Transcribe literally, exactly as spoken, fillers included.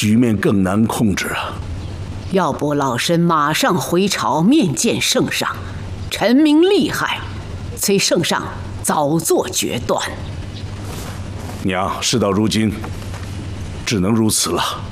局面更难控制啊。 要不老身马上回朝面见圣上，陈明厉害，催圣上早做决断。 娘，事到如今，只能如此了。